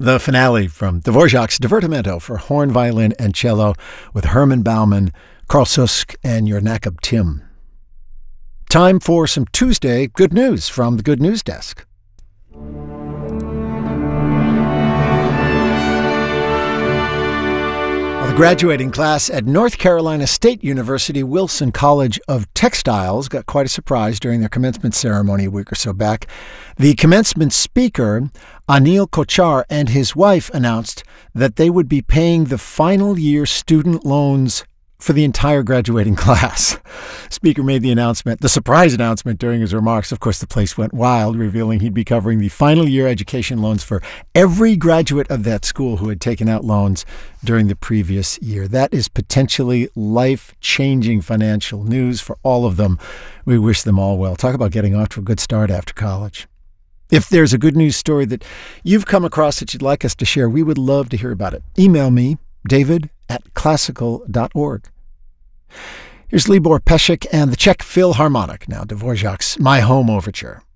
The finale from Dvorak's Divertimento for horn, violin, and cello with Herman Baumann, Carl Susk, and Jornakab Tim. Time for some Tuesday good news from the Good News Desk. The graduating class at North Carolina State University Wilson College of Textiles got quite a surprise during their commencement ceremony a week or so back. The commencement speaker, Anil Kochar, and his wife announced that they would be paying the final year student loans for the entire graduating class. Speaker made the surprise announcement during his remarks. Of course, the place went wild, revealing he'd be covering the final year education loans for every graduate of that school who had taken out loans during the previous year. That is potentially life-changing financial news for all of them. We wish them all well. Talk about getting off to a good start after college. If there's a good news story that you've come across that you'd like us to share, we would love to hear about it. Email me, david@classical.org. Here's Libor Pesek and the Czech Philharmonic, now Dvorak's My Home Overture.